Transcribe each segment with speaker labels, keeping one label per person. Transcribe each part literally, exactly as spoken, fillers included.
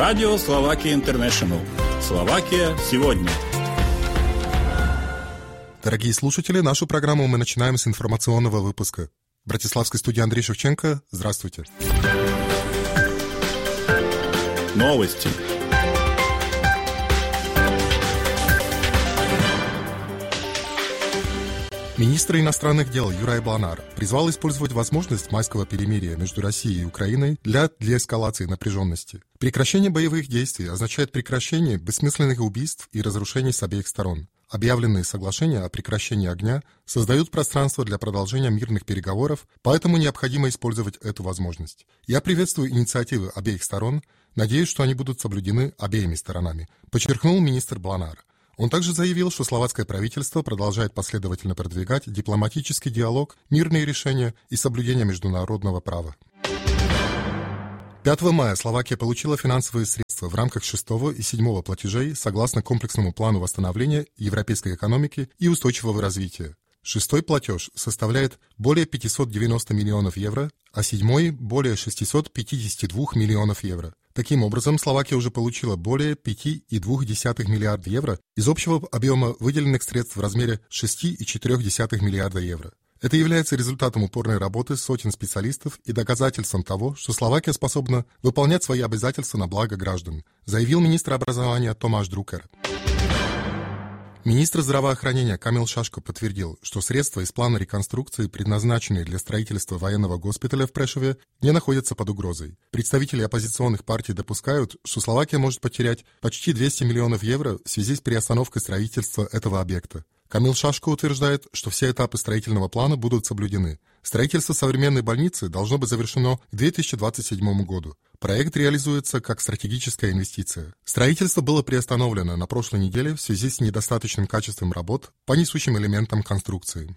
Speaker 1: Радио Словакия Интернешнл. Словакия сегодня.
Speaker 2: Дорогие слушатели, нашу программу мы начинаем с информационного выпуска. В братиславской студии Андрей Шевченко. Здравствуйте.
Speaker 1: Новости.
Speaker 2: Министр иностранных дел Юрай Бланар призвал использовать возможность майского перемирия между Россией и Украиной для деэскалации напряженности. Прекращение боевых действий означает прекращение бессмысленных убийств и разрушений с обеих сторон. Объявленные соглашения о прекращении огня создают пространство для продолжения мирных переговоров, поэтому необходимо использовать эту возможность. Я приветствую инициативы обеих сторон, надеюсь, что они будут соблюдены обеими сторонами, подчеркнул министр Бланар. Он также заявил, что словацкое правительство продолжает последовательно продвигать дипломатический диалог, мирные решения и соблюдение международного права. пятого мая Словакия получила финансовые средства в рамках шестого и седьмого платежей согласно комплексному плану восстановления европейской экономики и устойчивого развития. Шестой платеж составляет более пятьсот девяносто миллионов евро, а седьмой – более шестьсот пятьдесят два миллионов евро. Таким образом, Словакия уже получила более пять целых две десятых миллиарда евро из общего объема выделенных средств в размере шесть целых четыре десятых миллиарда евро. Это является результатом упорной работы сотен специалистов и доказательством того, что Словакия способна выполнять свои обязательства на благо граждан, заявил министр образования Томаш Друкер. Министр здравоохранения Камил Шашко подтвердил, что средства из плана реконструкции, предназначенные для строительства военного госпиталя в Прешове, не находятся под угрозой. Представители оппозиционных партий допускают, что Словакия может потерять почти двести миллионов евро в связи с приостановкой строительства этого объекта. Камил Шашко утверждает, что все этапы строительного плана будут соблюдены. Строительство современной больницы должно быть завершено к две тысячи двадцать седьмому году. Проект реализуется как стратегическая инвестиция. Строительство было приостановлено на прошлой неделе в связи с недостаточным качеством работ по несущим элементам конструкции.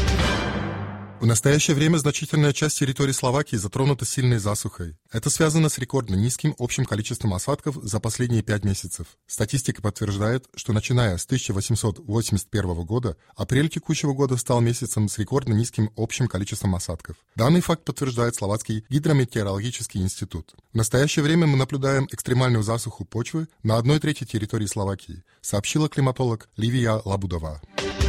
Speaker 2: В настоящее время значительная часть территории Словакии затронута сильной засухой. Это связано с рекордно низким общим количеством осадков за последние пять месяцев. Статистика подтверждает, что начиная с тысяча восемьсот восемьдесят первого года, апрель текущего года стал месяцем с рекордно низким общим количеством осадков. Данный факт подтверждает Словацкий гидрометеорологический институт. В настоящее время мы наблюдаем экстремальную засуху почвы на одной трети территории Словакии, сообщила климатолог Ливия Лабудова.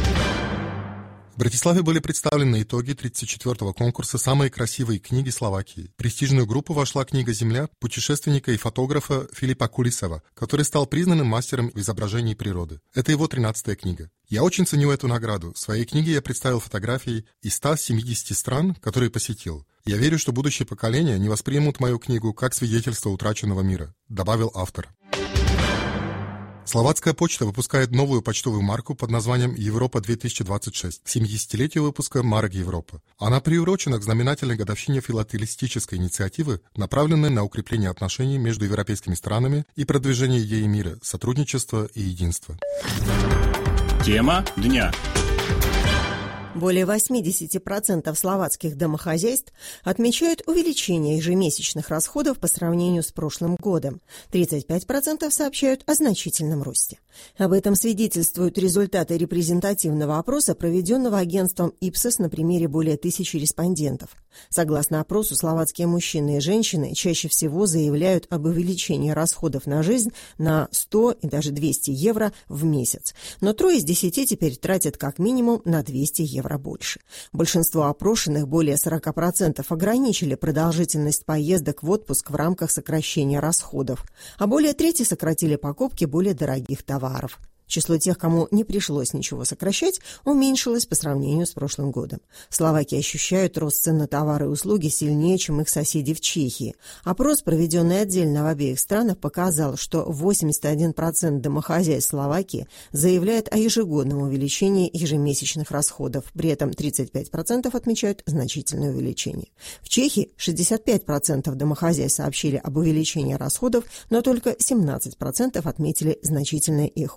Speaker 2: В Братиславе были представлены итоги тридцать четвёртого конкурса «Самые красивые книги Словакии». В престижную группу вошла книга «Земля» путешественника и фотографа Филиппа Кулисова, который стал признанным мастером в изображении природы. Это его тринадцатая книга. Я очень ценю эту награду. В своей книге я представил фотографии из ста семидесяти стран, которые посетил. Я верю, что будущие поколения не воспримут мою книгу как свидетельство утраченного мира, добавил автор. Словацкая почта выпускает новую почтовую марку под названием «Европа-две тысячи двадцать шесть» к семидесятилетию выпуска марок Европа. Она приурочена к знаменательной годовщине филателистической инициативы, направленной на укрепление отношений между европейскими странами и продвижение идеи мира, сотрудничества и единства.
Speaker 1: Тема дня.
Speaker 3: Более восемьдесят процентов словацких домохозяйств отмечают увеличение ежемесячных расходов по сравнению с прошлым годом. тридцать пять процентов сообщают о значительном росте. Об этом свидетельствуют результаты репрезентативного опроса, проведенного агентством Ipsos на примере более тысячи респондентов. Согласно опросу, словацкие мужчины и женщины чаще всего заявляют об увеличении расходов на жизнь на сто и даже двести евро в месяц. Но трое из десяти теперь тратят как минимум на двести евро больше. Большинство опрошенных, более сорок процентов, ограничили продолжительность поездок в отпуск в рамках сокращения расходов, а более трети сократили покупки более дорогих товаров. Число тех, кому не пришлось ничего сокращать, уменьшилось по сравнению с прошлым годом. Словаки ощущают рост цен на товары и услуги сильнее, чем их соседи в Чехии. Опрос, проведенный отдельно в обеих странах, показал, что восемьдесят один процент домохозяйств Словакии заявляет о ежегодном увеличении ежемесячных расходов. При этом тридцать пять процентов отмечают значительное увеличение. В Чехии шестьдесят пять процентов домохозяйств сообщили об увеличении расходов, но только семнадцать процентов отметили значительное их увеличение.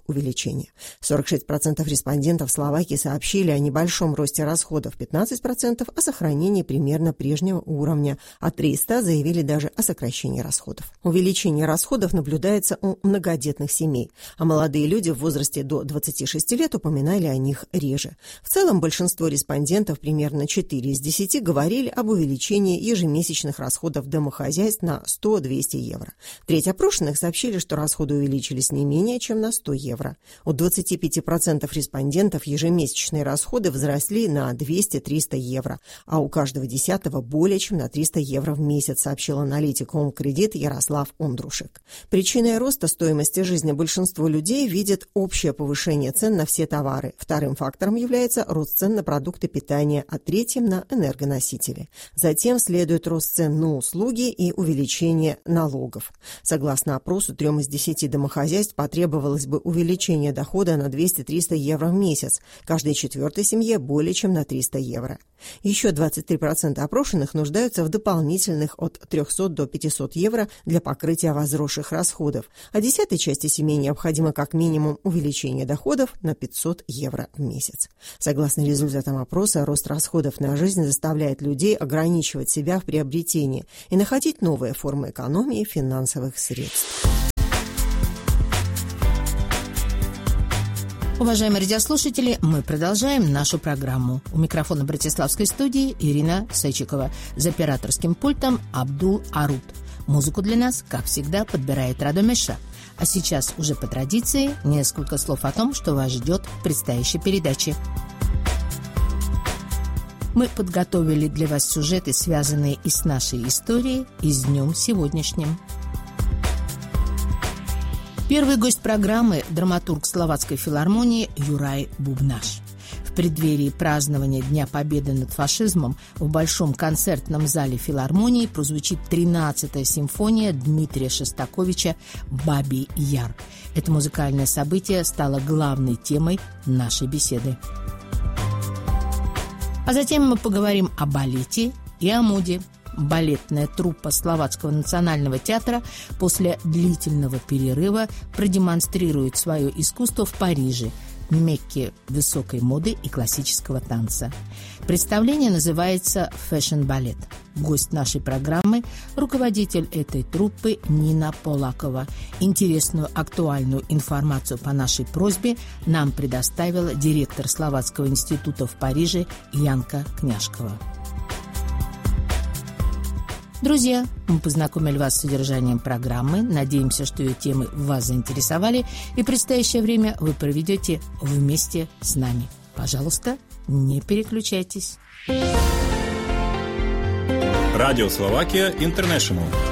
Speaker 3: увеличение. сорок шесть процентов респондентов Словакии сообщили о небольшом росте расходов, пятнадцать процентов о сохранении примерно прежнего уровня, а триста заявили даже о сокращении расходов. Увеличение расходов наблюдается у многодетных семей, а молодые люди в возрасте до двадцати шести лет упоминали о них реже. В целом большинство респондентов, примерно четыре из десяти, говорили об увеличении ежемесячных расходов домохозяйств на сто-двести евро. Треть опрошенных сообщили, что расходы увеличились не менее чем на сто евро. У двадцати пяти процентов респондентов ежемесячные расходы возросли на двести-триста евро, а у каждого десятого более чем на триста евро в месяц, сообщил аналитик Home Credit Ярослав Ондрушек. Причиной роста стоимости жизни большинство людей видит общее повышение цен на все товары. Вторым фактором является рост цен на продукты питания, а третьим на энергоносители. Затем следует рост цен на услуги и увеличение налогов. Согласно опросу, трем из десяти домохозяйств потребовалось бы увеличение дохода на двести-триста евро в месяц, каждой четвертой семье более чем на триста евро. Еще двадцать три процента опрошенных нуждаются в дополнительных от трехсот до пятисот евро для покрытия возросших расходов, а десятой части семей необходимо как минимум увеличение доходов на пятьсот евро в месяц. Согласно результатам опроса, рост расходов на жизнь заставляет людей ограничивать себя в приобретении и находить новые формы экономии финансовых средств.
Speaker 4: Уважаемые радиослушатели, мы продолжаем нашу программу. У микрофона Братиславской студии Ирина Сычикова. За операторским пультом Абдул Арут. Музыку для нас, как всегда, подбирает Радо Меша. А сейчас уже по традиции несколько слов о том, что вас ждет в предстоящей передаче. Мы подготовили для вас сюжеты, связанные и с нашей историей, и с днем сегодняшним. Первый гость программы – драматург Словацкой филармонии Юрай Бубнаш. В преддверии празднования Дня Победы над фашизмом в Большом концертном зале филармонии прозвучит тринадцатая симфония Дмитрия Шостаковича «Бабий Яр». Это музыкальное событие стало главной темой нашей беседы. А затем мы поговорим о балете и о моде. Балетная труппа Словацкого национального театра после длительного перерыва продемонстрирует свое искусство в Париже, Мекке высокой моды и классического танца. Представление называется «Фэшн-балет». Гость нашей программы – руководитель этой труппы Нина Полакова. Интересную актуальную информацию по нашей просьбе нам предоставила директор Словацкого института в Париже Янка Княжкова. Друзья, мы познакомили вас с содержанием программы. Надеемся, что ее темы вас заинтересовали, и предстоящее время вы проведете вместе с нами. Пожалуйста, не переключайтесь.
Speaker 1: Радио Словакия Интернешнл.